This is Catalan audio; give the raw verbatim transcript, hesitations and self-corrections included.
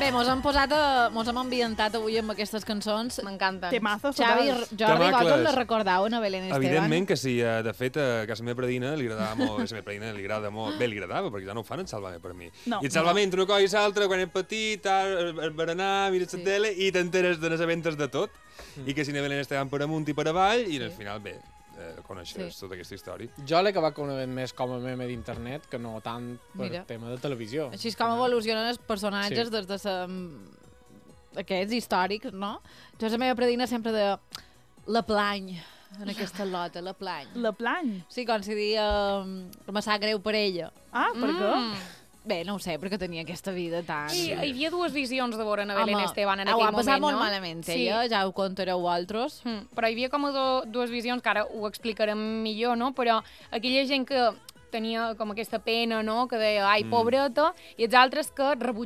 Bé, mos hem posat, a, mos hem ambientat avui amb aquestes cançons. M'encanten. Temazos Xavi, Jordi, vosaltres les recordeu, una Belén Esteban? Evidentment que sí. De fet, a casa meva predina li agradava molt, a la meva predina li agrada molt. Bé, li agradava, perquè ja no ho fan en Sálvame per mi. No, I el Sálvame entre una cosa i l'altra, quan és petit, el berenar, mires la tele i t'enteres de les aventes de tot. I que si na Belén Esteban per amunt i per avall, i al final, bé, Eh, coneixes sí. tota aquesta història. Jo l'he acabat coneixent més com a meme d'internet que no tant per Mira. tema de televisió. Així és com evolucionen els personatges sí. des de sa... aquests històrics, no? Jo la meva predina sempre de la plany, en aquesta lota, la plany. La plany? Sí, com si dia que me sap greu per ella. Ah, per mm. què? Bé, no ho sé, perquè tenia aquesta vida tan... I, hi havia dues visions de veure a Belén Esteban en aquell moment, no? Ho ha passat molt malament, ella, sí. ja ho contareu altres. Mm, però hi havia com do, dues visions, que ara ho explicarem millor, no? Però aquella gent que tenia com aquesta pena, no?, que deia, ai, pobreta, mm. i els altres que rebutjaven